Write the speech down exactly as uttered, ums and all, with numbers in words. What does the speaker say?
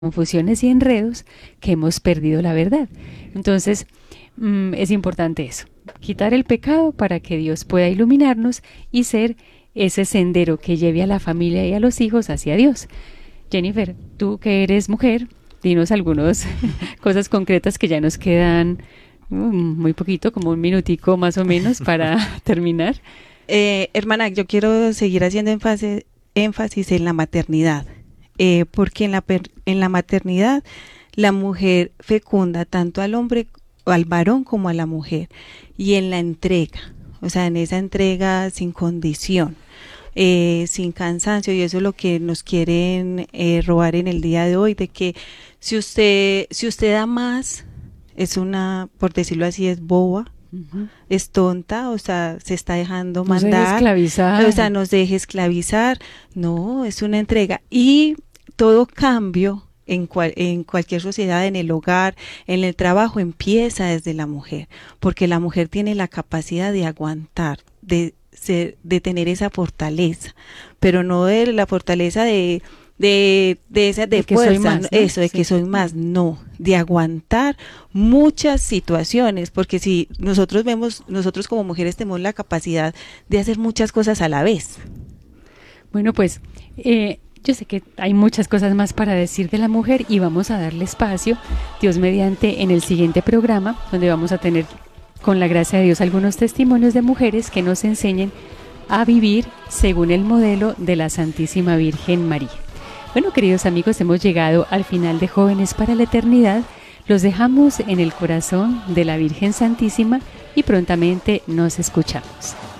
confusiones y enredos que hemos perdido la verdad. Entonces, mm, es importante eso, quitar el pecado para que Dios pueda iluminarnos y ser ese sendero que lleve a la familia y a los hijos hacia Dios. Jennifer, tú que eres mujer, dinos algunas cosas concretas que ya nos quedan mm, muy poquito, como un minutico más o menos para terminar. Eh, hermana, yo quiero seguir haciendo énfasis, énfasis en la maternidad, eh, porque en la, per, en la maternidad la mujer fecunda tanto al hombre, al varón como a la mujer, y en la entrega, o sea, en esa entrega sin condición, eh, sin cansancio, y eso es lo que nos quieren eh, robar en el día de hoy, de que si usted, si usted da más, es una, por decirlo así, es boba, uh-huh. Es tonta, o sea, se está dejando no mandar, se esclavizar. O sea, nos deje esclavizar, no, es una entrega, y todo cambio en, cual, en cualquier sociedad, en el hogar, en el trabajo, empieza desde la mujer, porque la mujer tiene la capacidad de aguantar, de ser, de tener esa fortaleza, pero no de la fortaleza de de, de esa de, de fuerza, más, ¿no? Eso, de sí. que soy más, no, de aguantar muchas situaciones, porque si nosotros vemos, nosotros como mujeres tenemos la capacidad de hacer muchas cosas a la vez. Bueno, pues eh, yo sé que hay muchas cosas más para decir de la mujer y vamos a darle espacio, Dios mediante, en el siguiente programa, donde vamos a tener, con la gracia de Dios, algunos testimonios de mujeres que nos enseñen a vivir según el modelo de la Santísima Virgen María. Bueno, queridos amigos, hemos llegado al final de Jóvenes para la Eternidad. Los dejamos en el corazón de la Virgen Santísima y prontamente nos escuchamos.